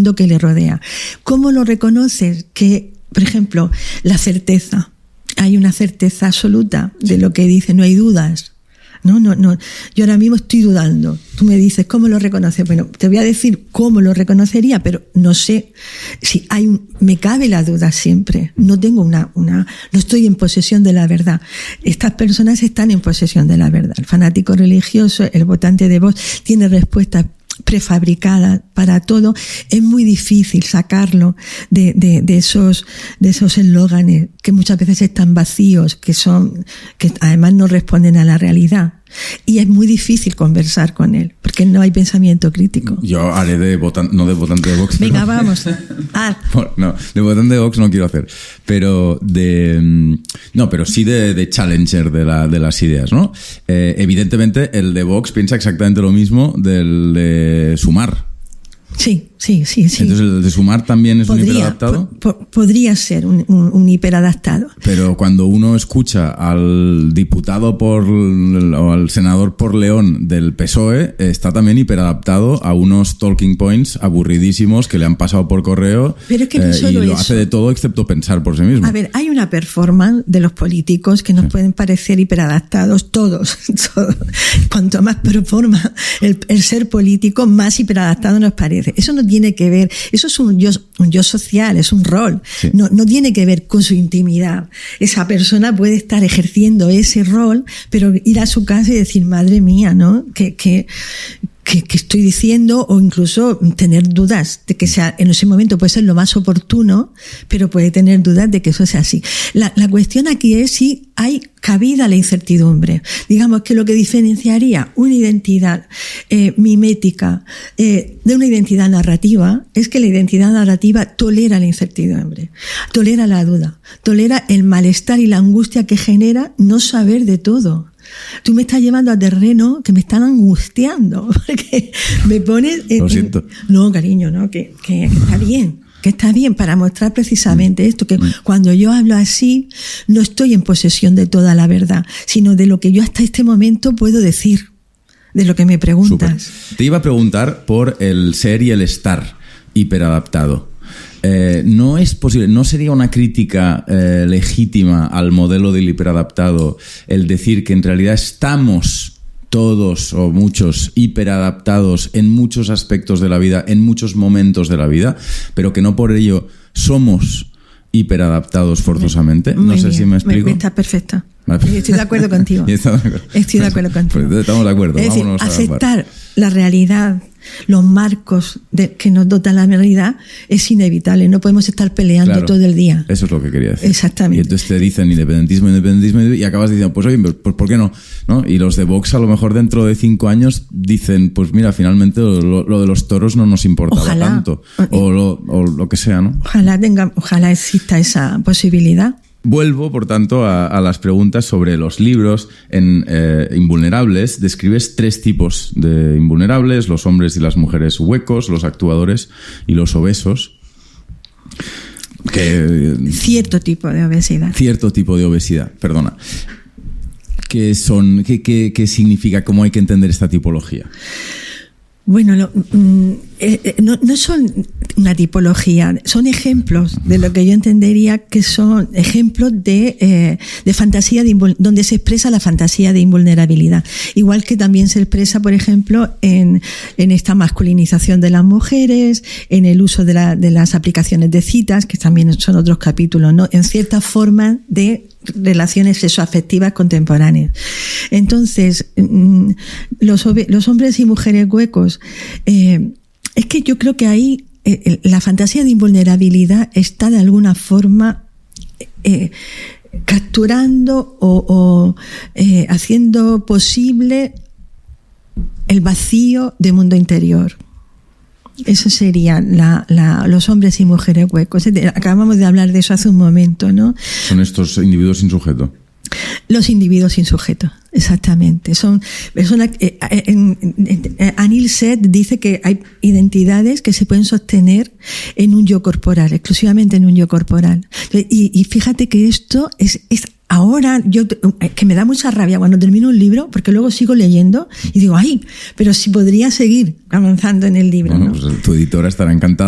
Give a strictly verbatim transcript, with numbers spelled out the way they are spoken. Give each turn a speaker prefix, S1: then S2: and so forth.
S1: mundo que le rodea. ¿Cómo lo reconoces? Que, por ejemplo, la certeza. Hay una certeza absoluta de lo que dice, no hay dudas. No, no, no. Yo ahora mismo estoy dudando. Tú me dices, ¿cómo lo reconoces? Bueno, te voy a decir cómo lo reconocería, pero no sé si hay un, me cabe la duda siempre. No tengo una, una, no estoy en posesión de la verdad. Estas personas están en posesión de la verdad. El fanático religioso, el votante de Vox, tiene respuestas prefabricadas para todo. Es muy difícil sacarlo de, de, de esos, de esos eslóganes que muchas veces están vacíos, que son, que además no responden a la realidad. Y es muy difícil conversar con él, porque no hay pensamiento crítico.
S2: Yo haré de votante, no de votante de Vox.
S1: Venga, pero... vamos. Ah.
S2: No, de votante de Vox no quiero hacer. Pero de. No, pero sí de, de challenger de, la, de las ideas, ¿no? Eh, evidentemente, el de Vox piensa exactamente lo mismo del de Sumar.
S1: Sí, sí, sí, sí.
S2: Entonces, ¿el de Sumar también es podría, un hiperadaptado?
S1: Po- po- podría ser un, un, un hiperadaptado.
S2: Pero cuando uno escucha al diputado por o al senador por León del P S O E, está también hiperadaptado a unos talking points aburridísimos que le han pasado por correo.
S1: Pero es que no
S2: eh,
S1: solo
S2: y lo
S1: eso.
S2: hace de todo excepto pensar por sí mismo.
S1: A ver, hay una performance de los políticos que nos sí. pueden parecer hiperadaptados, todos. todos. Cuanto más performa el, el ser político, más hiperadaptado nos parece. Eso no tiene que ver, eso es un yo, un yo social, es un rol. Sí. No, no tiene que ver con su intimidad. Esa persona puede estar ejerciendo ese rol, pero ir a su casa y decir, madre mía, ¿no? Que, que, que, que estoy diciendo, o incluso tener dudas de que sea, en ese momento puede ser lo más oportuno, pero puede tener dudas de que eso sea así. La, la cuestión aquí es si hay cabida a la incertidumbre. Digamos que lo que diferenciaría una identidad eh, mimética eh, de una identidad narrativa es que la identidad narrativa tolera la incertidumbre, tolera la duda, tolera el malestar y la angustia que genera no saber de todo. Tú me estás llevando a terreno que me están angustiando, porque me pones... En,
S2: Lo siento.
S1: No, cariño, no, que, que, que está bien. Que está bien para mostrar precisamente esto, que cuando yo hablo así no estoy en posesión de toda la verdad, sino de lo que yo hasta este momento puedo decir, de lo que me preguntas.
S2: Super. Te iba a preguntar por el ser y el estar hiperadaptado. Eh, no es posible, no sería una crítica eh, legítima al modelo del hiperadaptado el decir que en realidad estamos todos o muchos hiperadaptados en muchos aspectos de la vida, en muchos momentos de la vida, pero que no por ello somos hiperadaptados forzosamente.
S1: Muy
S2: no sé
S1: bien,
S2: si me explico.
S1: Me, está perfecto. Estoy de acuerdo contigo.
S2: Está de acuerdo.
S1: Estoy de acuerdo contigo.
S2: Pues estamos de acuerdo.
S1: Es decir,
S2: Vámonos
S1: aceptar la realidad, los marcos de, que nos dotan la realidad, es inevitable. No podemos estar peleando
S2: claro,
S1: todo el día.
S2: Eso es lo que quería decir.
S1: Exactamente.
S2: Y entonces te dicen independentismo, independentismo, y acabas diciendo, pues oye, pues ¿por qué no? ¿No? Y los de Vox a lo mejor dentro de cinco años dicen, pues mira, finalmente lo, lo de los toros no nos importaba ojalá, tanto. O lo, o lo que sea, ¿no?
S1: Ojalá tenga, ojalá exista esa posibilidad.
S2: Vuelvo, por tanto, a, a las preguntas sobre los libros. En eh, Invulnerables describes tres tipos de invulnerables: los hombres y las mujeres huecos, los actuadores y los obesos. Que,
S1: cierto tipo de obesidad.
S2: Cierto tipo de obesidad, perdona. ¿Qué son, qué, qué, qué significa, cómo hay que entender esta tipología?
S1: Bueno, lo, eh, no, no son una tipología, son ejemplos de lo que yo entendería que son ejemplos de, eh, de fantasía, de invul- donde se expresa la fantasía de invulnerabilidad. Igual que también se expresa, por ejemplo, en, en esta masculinización de las mujeres, en el uso de, la, de las aplicaciones de citas, que también son otros capítulos, ¿no? En ciertas formas de relaciones sexoafectivas contemporáneas. Entonces, los, los hombres y mujeres huecos, eh, es que yo creo que ahí eh, la fantasía de invulnerabilidad está de alguna forma eh, capturando o, o eh, haciendo posible el vacío de mundo interior. Eso serían la, la, los hombres y mujeres huecos. Acabamos de hablar de eso hace un momento, ¿no?
S2: Son estos individuos sin sujeto.
S1: Los individuos sin sujeto, exactamente. Son personas. Eh, en, en, en, Anil Seth dice que hay identidades que se pueden sostener en un yo corporal, exclusivamente en un yo corporal. Y, y fíjate que esto es, es ahora, yo que me da mucha rabia cuando termino un libro, porque luego sigo leyendo y digo, ay, pero si podría seguir avanzando en el libro.
S2: Bueno,
S1: ¿no?
S2: Pues tu editora estará encantada.